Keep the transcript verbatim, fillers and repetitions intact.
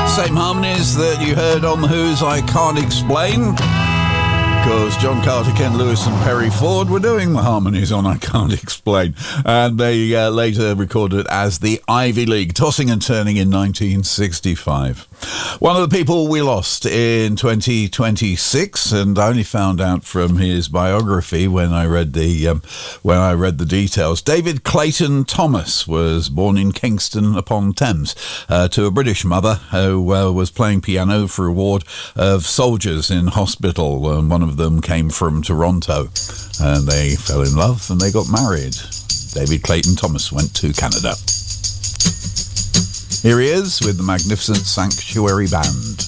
Same harmonies that you heard on The Who's I Can't Explain, because John Carter, Ken Lewis and Perry Ford were doing the harmonies on I Can't Explain, and they uh, later recorded as the Ivy League, tossing and turning in nineteen sixty-five. One of the people we lost in twenty twenty-six, and I only found out from his biography when I read the um, when I read the details. David Clayton Thomas was born in Kingston upon Thames uh, to a British mother who uh, was playing piano for a ward of soldiers in hospital. And one of them came from Toronto, and they fell in love and they got married. David Clayton Thomas went to Canada. Here he is with the magnificent Sanctuary Band.